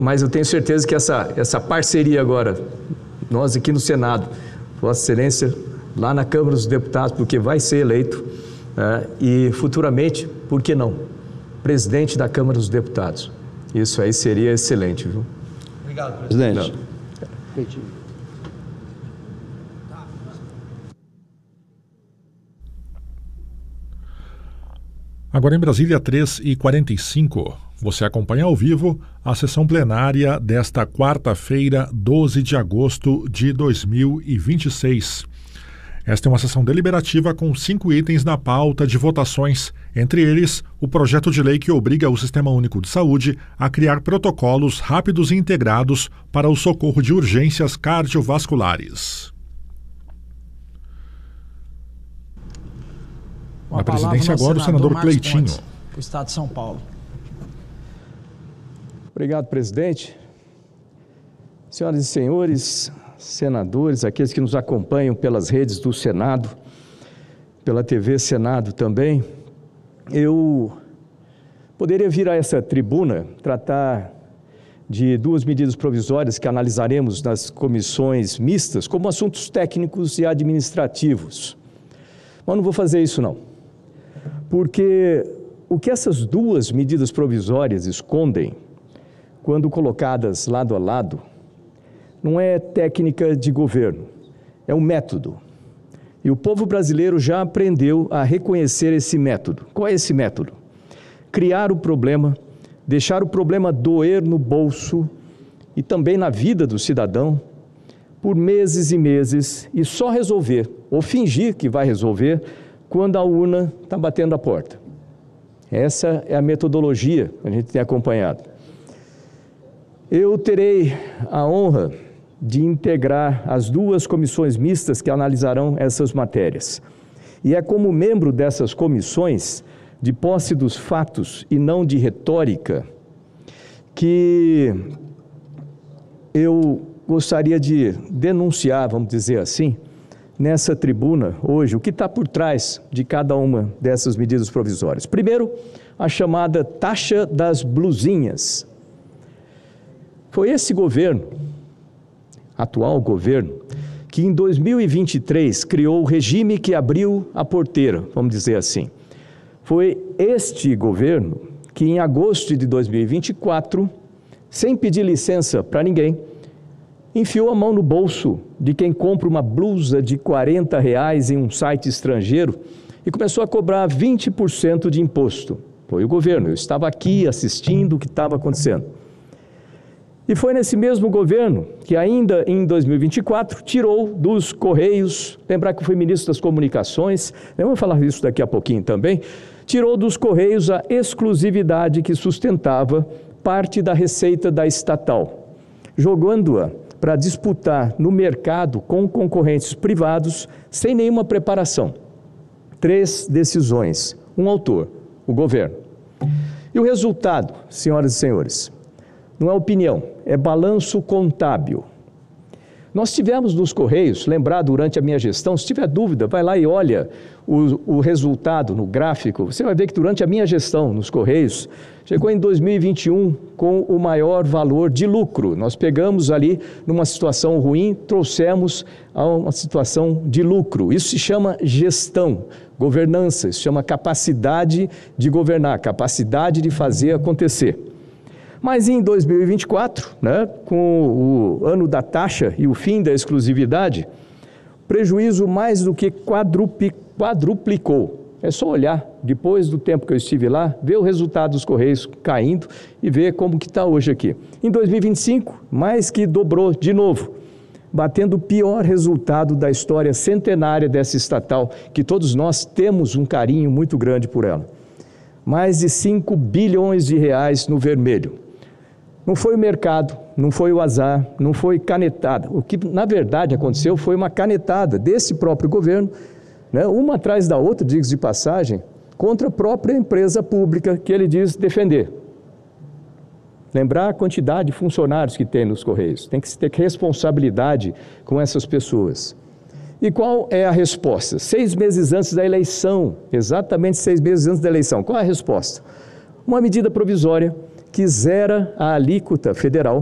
Mas eu tenho certeza que essa parceria agora, nós aqui no Senado, Vossa Excelência, lá na Câmara dos Deputados, porque vai ser eleito, e futuramente, por que não, presidente da Câmara dos Deputados. Isso aí seria excelente, viu? Obrigado, presidente. Agora em Brasília, 3h45, você acompanha ao vivo a sessão plenária desta quarta-feira, 12 de agosto de 2026. Esta é uma sessão deliberativa com 5 itens na pauta de votações, entre eles o projeto de lei que obriga o Sistema Único de Saúde a criar protocolos rápidos e integrados para o socorro de urgências cardiovasculares. Na presidência agora o senador Cleitinho. Do Estado de São Paulo. Obrigado, presidente. Senhoras e senhores, senadores, aqueles que nos acompanham pelas redes do Senado, pela TV Senado também, eu poderia vir a essa tribuna tratar de 2 medidas provisórias que analisaremos nas comissões mistas como assuntos técnicos e administrativos. Mas não vou fazer isso não, porque o que essas 2 medidas provisórias escondem, quando colocadas lado a lado, não é técnica de governo, é um método. E o povo brasileiro já aprendeu a reconhecer esse método. Qual é esse método? Criar o problema, deixar o problema doer no bolso e também na vida do cidadão por meses e meses e só resolver, ou fingir que vai resolver, quando a urna está batendo a porta. Essa é a metodologia que a gente tem acompanhado. Eu terei a honra de integrar as 2 comissões mistas que analisarão essas matérias. E é como membro dessas comissões, de posse dos fatos e não de retórica, que eu gostaria de denunciar, vamos dizer assim, nessa tribuna hoje, o que está por trás de cada uma dessas medidas provisórias. Primeiro, a chamada taxa das blusinhas. Foi esse governo, atual governo, que em 2023 criou o regime que abriu a porteira, vamos dizer assim. Foi este governo que em agosto de 2024, sem pedir licença para ninguém, enfiou a mão no bolso de quem compra uma blusa de R$40 em um site estrangeiro e começou a cobrar 20% de imposto. Foi o governo, eu estava aqui assistindo o que estava acontecendo. E foi nesse mesmo governo que ainda em 2024 tirou dos Correios, lembrar que eu fui ministro das Comunicações, eu vou falar isso daqui a pouquinho também, tirou dos Correios a exclusividade que sustentava parte da receita da estatal, jogando-a para disputar no mercado com concorrentes privados sem nenhuma preparação. 3 decisões, um autor, o governo. E o resultado, senhoras e senhores, não é opinião, é balanço contábil. Nós tivemos nos Correios, lembrar durante a minha gestão, se tiver dúvida, vai lá e olha o resultado no gráfico, você vai ver que durante a minha gestão nos Correios, chegou em 2021 com o maior valor de lucro. Nós pegamos ali numa situação ruim, trouxemos a uma situação de lucro. Isso se chama gestão, governança, isso se chama capacidade de governar, capacidade de fazer acontecer. Mas em 2024, com o ano da taxa e o fim da exclusividade, prejuízo mais do que quadruplicou. É só olhar, depois do tempo que eu estive lá, ver o resultado dos Correios caindo e ver como que está hoje aqui. Em 2025, mais que dobrou de novo, batendo o pior resultado da história centenária dessa estatal, que todos nós temos um carinho muito grande por ela. Mais de 5 bilhões de reais no vermelho. Não foi o mercado, não foi o azar, não foi canetada. O que, na verdade, aconteceu foi uma canetada desse próprio governo, uma atrás da outra, diga-se de passagem, contra a própria empresa pública que ele diz defender. Lembrar a quantidade de funcionários que tem nos Correios. Tem que ter responsabilidade com essas pessoas. E qual é a resposta? 6 meses antes da eleição, exatamente 6 meses antes da eleição. Qual é a resposta? Uma medida provisória que zera a alíquota federal